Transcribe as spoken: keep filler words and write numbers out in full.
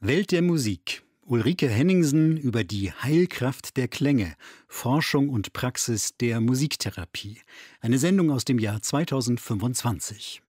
Welt der Musik. Ulrike Henningsen über die Heilkraft der Klänge, Forschung und Praxis der Musiktherapie. Eine Sendung aus dem Jahr zweitausendfünfundzwanzig.